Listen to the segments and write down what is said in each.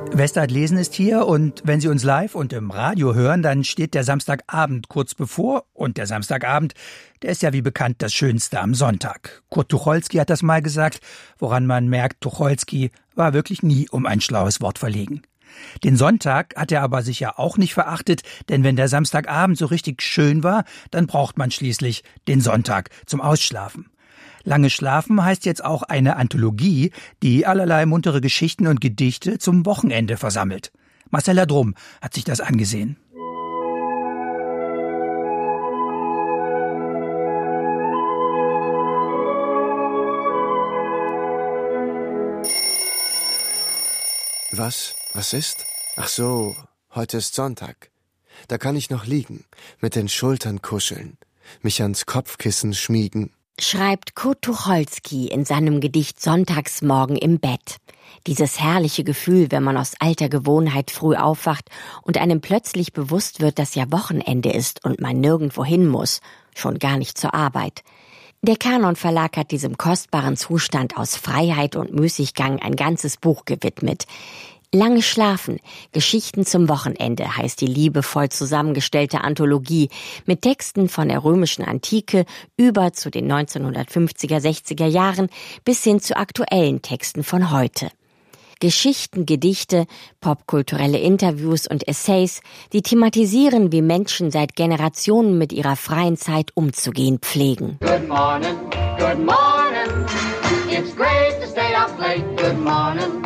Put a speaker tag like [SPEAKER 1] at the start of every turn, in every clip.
[SPEAKER 1] Westart Lesen ist hier und wenn Sie uns live und im Radio hören, dann steht der Samstagabend kurz bevor und der Samstagabend, der ist ja wie bekannt das Schönste am Sonntag. Kurt Tucholsky hat das mal gesagt, woran man merkt, Tucholsky war wirklich nie um ein schlaues Wort verlegen. Den Sonntag hat er aber sicher auch nicht verachtet, denn wenn der Samstagabend so richtig schön war, dann braucht man schließlich den Sonntag zum Ausschlafen. Lange schlafen heißt jetzt auch eine Anthologie, die allerlei muntere Geschichten und Gedichte zum Wochenende versammelt. Marcella Drum hat sich das angesehen.
[SPEAKER 2] Was ist? Ach so, heute ist Sonntag. Da kann ich noch liegen, mit den Schultern kuscheln, mich ans Kopfkissen schmiegen.
[SPEAKER 3] Schreibt Kurt Tucholsky in seinem Gedicht Sonntagsmorgen im Bett. Dieses herrliche Gefühl, wenn man aus alter Gewohnheit früh aufwacht und einem plötzlich bewusst wird, dass ja Wochenende ist und man nirgendwo hin muss, schon gar nicht zur Arbeit. Der Kanon Verlag hat diesem kostbaren Zustand aus Freiheit und Müßiggang ein ganzes Buch gewidmet. Lange schlafen, Geschichten zum Wochenende heißt die liebevoll zusammengestellte Anthologie mit Texten von der römischen Antike über zu den 1950er, 60er Jahren bis hin zu aktuellen Texten von heute. Geschichten, Gedichte, popkulturelle Interviews und Essays, die thematisieren, wie Menschen seit Generationen mit ihrer freien Zeit umzugehen pflegen.
[SPEAKER 4] Good morning, it's great to stay up late. Good morning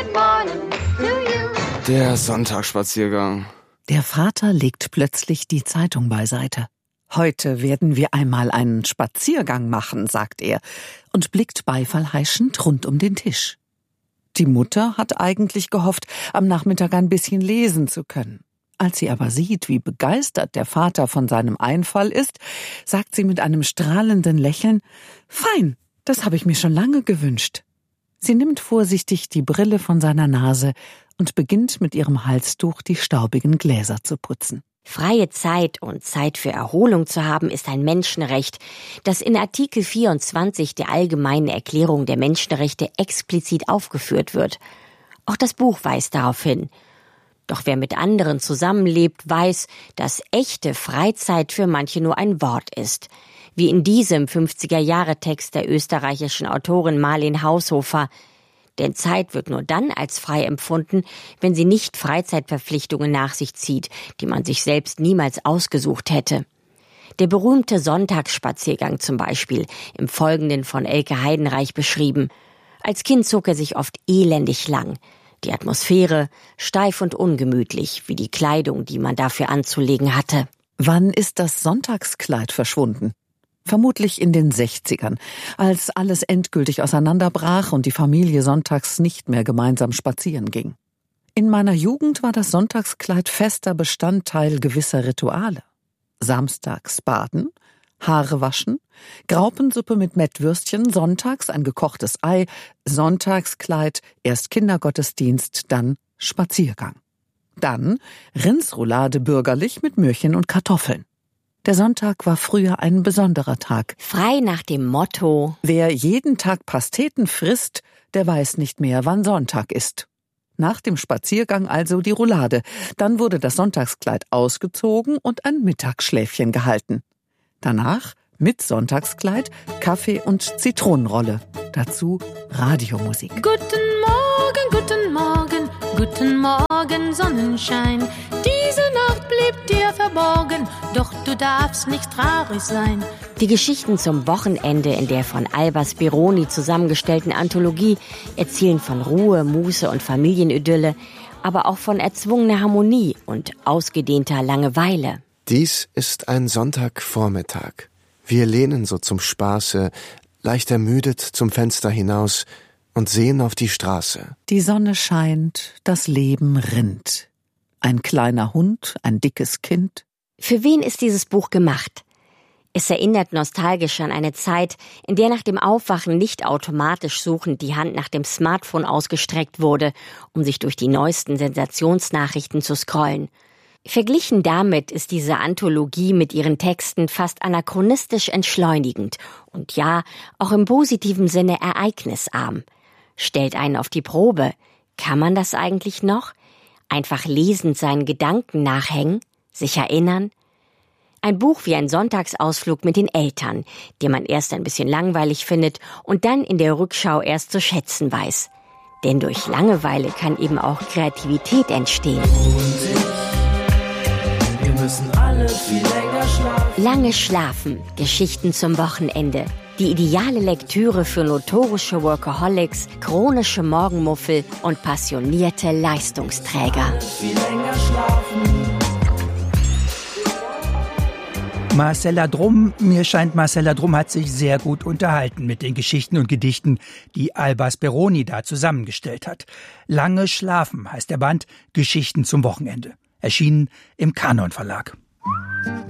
[SPEAKER 4] to you.
[SPEAKER 2] Der Sonntagsspaziergang.
[SPEAKER 5] Der Vater legt plötzlich die Zeitung beiseite. Heute werden wir einmal einen Spaziergang machen, sagt er und blickt beifallheischend rund um den Tisch. Die Mutter hat eigentlich gehofft, am Nachmittag ein bisschen lesen zu können. Als sie aber sieht, wie begeistert der Vater von seinem Einfall ist, sagt sie mit einem strahlenden Lächeln: »Fein, das habe ich mir schon lange gewünscht.« Sie nimmt vorsichtig die Brille von seiner Nase und beginnt mit ihrem Halstuch die staubigen Gläser zu putzen.
[SPEAKER 3] Freie Zeit und Zeit für Erholung zu haben, ist ein Menschenrecht, das in Artikel 24 der Allgemeinen Erklärung der Menschenrechte explizit aufgeführt wird. Auch das Buch weist darauf hin. Doch wer mit anderen zusammenlebt, weiß, dass echte Freizeit für manche nur ein Wort ist. Wie in diesem 50er-Jahre-Text der österreichischen Autorin Marleen Haushofer. Denn Zeit wird nur dann als frei empfunden, wenn sie nicht Freizeitverpflichtungen nach sich zieht, die man sich selbst niemals ausgesucht hätte. Der berühmte Sonntagsspaziergang zum Beispiel, im Folgenden von Elke Heidenreich beschrieben. Als Kind zog er sich oft elendig lang. Die Atmosphäre steif und ungemütlich, wie die Kleidung, die man dafür anzulegen hatte.
[SPEAKER 5] Wann ist das Sonntagskleid verschwunden? Vermutlich in den 60ern, als alles endgültig auseinanderbrach und die Familie sonntags nicht mehr gemeinsam spazieren ging. In meiner Jugend war das Sonntagskleid fester Bestandteil gewisser Rituale. Samstags baden, Haare waschen, Graupensuppe mit Mettwürstchen, sonntags ein gekochtes Ei, Sonntagskleid, erst Kindergottesdienst, dann Spaziergang. Dann Rindsroulade bürgerlich mit Möhrchen und Kartoffeln. Der Sonntag war früher ein besonderer Tag.
[SPEAKER 3] Frei nach dem Motto:
[SPEAKER 5] Wer jeden Tag Pasteten frisst, der weiß nicht mehr, wann Sonntag ist. Nach dem Spaziergang also die Roulade. Dann wurde das Sonntagskleid ausgezogen und ein Mittagsschläfchen gehalten. Danach, mit Sonntagskleid, Kaffee und Zitronenrolle. Dazu Radiomusik.
[SPEAKER 6] Guten Morgen, Sonnenschein. Diese Nacht blieb dir verborgen, doch du darfst nicht traurig sein.
[SPEAKER 3] Die Geschichten zum Wochenende in der von Albers Bironi zusammengestellten Anthologie erzählen von Ruhe, Muße und Familienidylle, aber auch von erzwungener Harmonie und ausgedehnter Langeweile.
[SPEAKER 2] Dies ist ein Sonntagvormittag. Wir lehnen so zum Spaße, leicht ermüdet zum Fenster hinaus und sehen auf die Straße.
[SPEAKER 5] Die Sonne scheint, das Leben rinnt. Ein kleiner Hund, ein dickes Kind.
[SPEAKER 3] Für wen ist dieses Buch gemacht? Es erinnert nostalgisch an eine Zeit, in der nach dem Aufwachen nicht automatisch suchend die Hand nach dem Smartphone ausgestreckt wurde, um sich durch die neuesten Sensationsnachrichten zu scrollen. Verglichen damit ist diese Anthologie mit ihren Texten fast anachronistisch entschleunigend und ja, auch im positiven Sinne ereignisarm. Stellt einen auf die Probe. Kann man das eigentlich noch? Einfach lesend seinen Gedanken nachhängen, sich erinnern? Ein Buch wie ein Sonntagsausflug mit den Eltern, den man erst ein bisschen langweilig findet und dann in der Rückschau erst zu schätzen weiß. Denn durch Langeweile kann eben auch Kreativität entstehen.
[SPEAKER 7] Wir müssen alle viel länger schlafen.
[SPEAKER 3] Lange schlafen, Geschichten zum Wochenende. Die ideale Lektüre für notorische Workaholics, chronische Morgenmuffel und passionierte Leistungsträger.
[SPEAKER 7] Viel länger schlafen.
[SPEAKER 1] Marcella Drum, mir scheint, Marcella Drum hat sich sehr gut unterhalten mit den Geschichten und Gedichten, die Alba Speroni da zusammengestellt hat. Lange schlafen heißt der Band Geschichten zum Wochenende. Erschienen im Kanon Verlag.